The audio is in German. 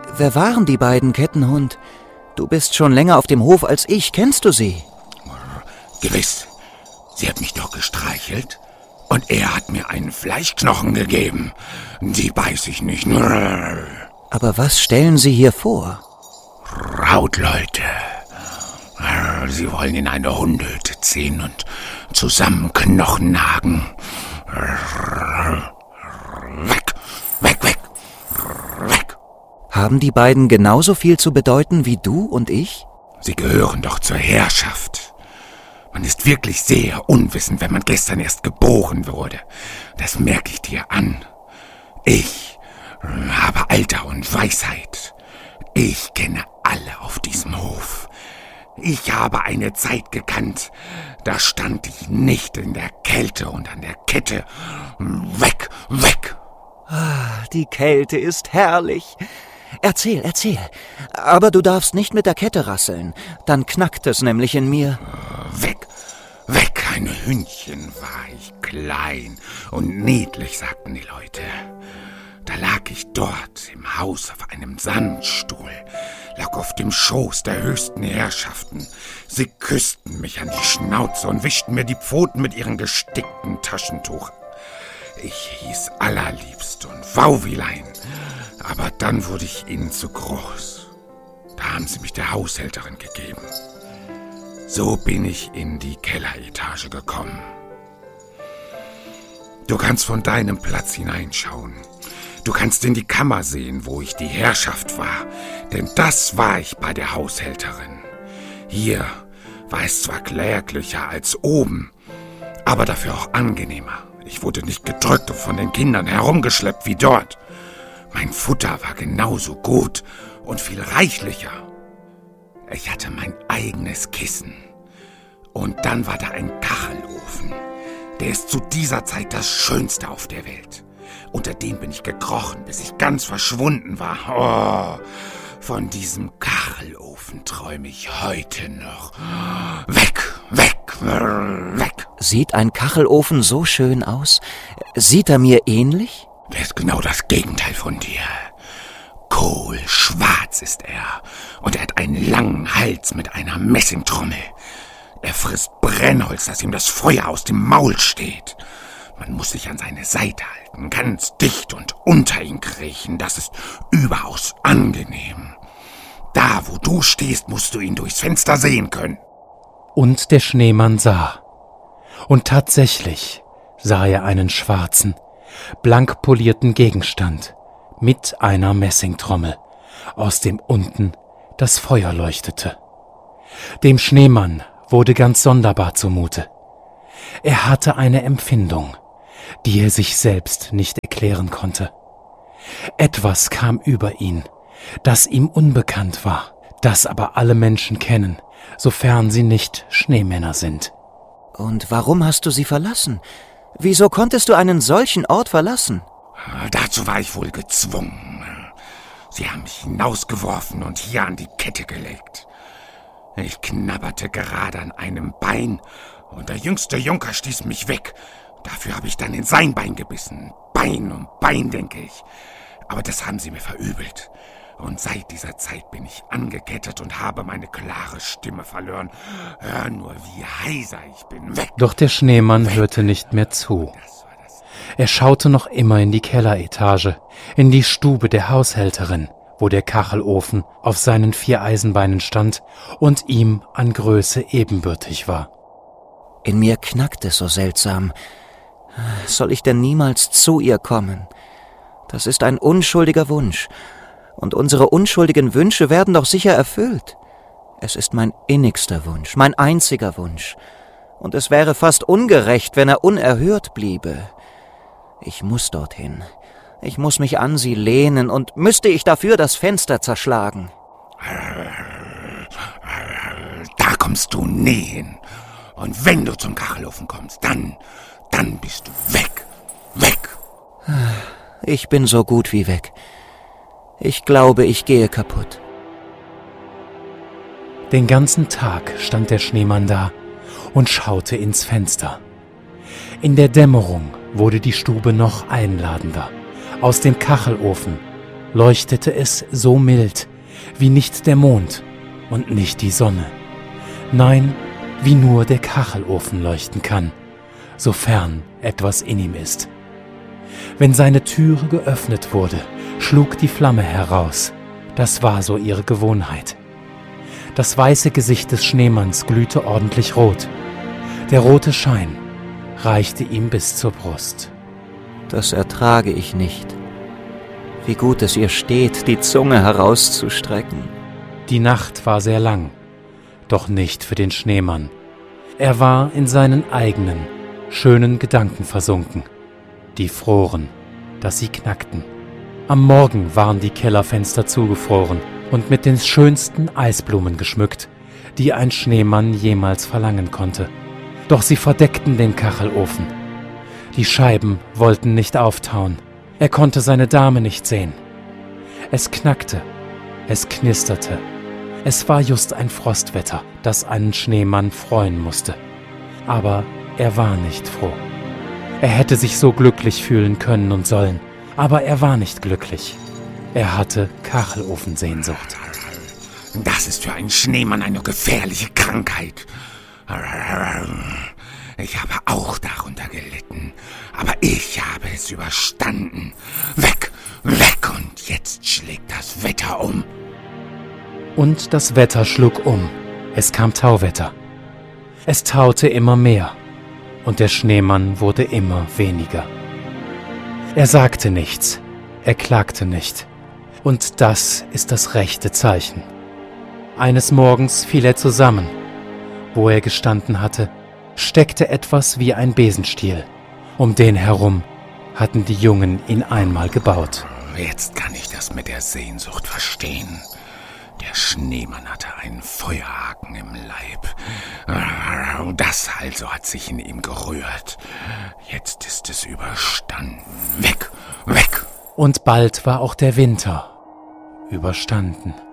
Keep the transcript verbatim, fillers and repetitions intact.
wer waren die beiden, Kettenhund? Du bist schon länger auf dem Hof als ich. Kennst du sie? Gewiss. Sie hat mich doch gestreichelt. Und er hat mir einen Fleischknochen gegeben. Die beiß ich nicht. Aber was stellen Sie hier vor? Rautleute. Sie wollen in eine Hundehütte ziehen und zusammen Knochen nagen. Weg, weg, weg, weg. Haben die beiden genauso viel zu bedeuten wie du und ich? Sie gehören doch zur Herrschaft. Man ist wirklich sehr unwissend, wenn man gestern erst geboren wurde. Das merke ich dir an. Ich habe Alter und Weisheit. Ich kenne alle auf diesem Hof. Ich habe eine Zeit gekannt, da stand ich nicht in der Kälte und an der Kette. Weg, weg! Ah, die Kälte ist herrlich. Erzähl, erzähl. Aber du darfst nicht mit der Kette rasseln. Dann knackt es nämlich in mir. Weg, weg, ein Hündchen war ich klein und niedlich, sagten die Leute. Da lag ich dort im Haus auf einem Sandstuhl, lag auf dem Schoß der höchsten Herrschaften. Sie küssten mich an die Schnauze und wischten mir die Pfoten mit ihrem gestickten Taschentuch. Ich hieß allerliebst und Wauwilein, aber dann wurde ich ihnen zu groß. Da haben sie mich der Haushälterin gegeben. So bin ich in die Kelleretage gekommen. Du kannst von deinem Platz hineinschauen. Du kannst in die Kammer sehen, wo ich die Herrschaft war, denn das war ich bei der Haushälterin. Hier war es zwar kläglicher als oben, aber dafür auch angenehmer. Ich wurde nicht gedrückt und von den Kindern herumgeschleppt wie dort. Mein Futter war genauso gut und viel reichlicher. Ich hatte mein eigenes Kissen. Und dann war da ein Kachelofen. Der ist zu dieser Zeit das Schönste auf der Welt. Unter dem bin ich gekrochen, bis ich ganz verschwunden war. Oh, von diesem Kachelofen träume ich heute noch. Weg, weg, weg. Sieht ein Kachelofen so schön aus? Sieht er mir ähnlich? Der ist genau das Gegenteil von dir. Kohlschwarz ist er. Und er hat einen langen Hals mit einer Messingtrommel. Er frisst Brennholz, dass ihm das Feuer aus dem Maul steht. Man muss sich an seine Seite halten, ganz dicht und unter ihn kriechen. Das ist überaus angenehm. Da, wo du stehst, musst du ihn durchs Fenster sehen können. Und der Schneemann sah. Und tatsächlich sah er einen schwarzen, blank polierten Gegenstand mit einer Messingtrommel, aus dem unten das Feuer leuchtete. Dem Schneemann wurde ganz sonderbar zumute. Er hatte eine Empfindung, die er sich selbst nicht erklären konnte. Etwas kam über ihn, das ihm unbekannt war, das aber alle Menschen kennen, sofern sie nicht Schneemänner sind. Und warum hast du sie verlassen? Wieso konntest du einen solchen Ort verlassen? Dazu war ich wohl gezwungen. Sie haben mich hinausgeworfen und hier an die Kette gelegt. Ich knabberte gerade an einem Bein und der jüngste Junker stieß mich weg. Dafür habe ich dann in sein Bein gebissen. Bein um Bein, denke ich. Aber das haben sie mir verübelt. Und seit dieser Zeit bin ich angekettet und habe meine klare Stimme verloren. Hör nur, wie heiser ich bin. Weg! Doch der Schneemann Weg. hörte nicht mehr zu. Er schaute noch immer in die Kelleretage, in die Stube der Haushälterin, wo der Kachelofen auf seinen vier Eisenbeinen stand und ihm an Größe ebenbürtig war. In mir knackt es so seltsam. Soll ich denn niemals zu ihr kommen? Das ist ein unschuldiger Wunsch. Und unsere unschuldigen Wünsche werden doch sicher erfüllt. Es ist mein innigster Wunsch, mein einziger Wunsch. Und es wäre fast ungerecht, wenn er unerhört bliebe. Ich muss dorthin. Ich muss mich an sie lehnen und müsste ich dafür das Fenster zerschlagen. Da kommst du nie hin. Und wenn du zum Kachelofen kommst, dann, dann bist du weg, weg. Ich bin so gut wie weg. Ich glaube, ich gehe kaputt. Den ganzen Tag stand der Schneemann da und schaute ins Fenster. In der Dämmerung wurde die Stube noch einladender. Aus dem Kachelofen leuchtete es so mild, wie nicht der Mond und nicht die Sonne. Nein, wie nur der Kachelofen leuchten kann, sofern etwas in ihm ist. Wenn seine Türe geöffnet wurde, schlug die Flamme heraus. Das war so ihre Gewohnheit. Das weiße Gesicht des Schneemanns glühte ordentlich rot. Der rote Schein reichte ihm bis zur Brust. Das ertrage ich nicht. Wie gut es ihr steht, die Zunge herauszustrecken. Die Nacht war sehr lang, doch nicht für den Schneemann. Er war in seinen eigenen, schönen Gedanken versunken. Die froren, dass sie knackten. Am Morgen waren die Kellerfenster zugefroren und mit den schönsten Eisblumen geschmückt, die ein Schneemann jemals verlangen konnte. Doch sie verdeckten den Kachelofen. Die Scheiben wollten nicht auftauen. Er konnte seine Dame nicht sehen. Es knackte, es knisterte. Es war just ein Frostwetter, das einen Schneemann freuen musste. Aber er war nicht froh. Er hätte sich so glücklich fühlen können und sollen, aber er war nicht glücklich. Er hatte Kachelofensehnsucht. Das ist für einen Schneemann eine gefährliche Krankheit. Ich habe auch darunter gelitten, aber ich habe es überstanden. Weg, weg, und jetzt schlägt das Wetter um. Und das Wetter schlug um. Es kam Tauwetter. Es taute immer mehr, und der Schneemann wurde immer weniger. Er sagte nichts, er klagte nicht, und das ist das rechte Zeichen. Eines Morgens fiel er zusammen. Wo er gestanden hatte, steckte etwas wie ein Besenstiel. Um den herum hatten die Jungen ihn einmal gebaut. Jetzt kann ich das mit der Sehnsucht verstehen. Der Schneemann hatte einen Feuerhaken im Leib. Das also hat sich in ihm gerührt. Jetzt ist es überstanden. Weg, weg! Und bald war auch der Winter überstanden.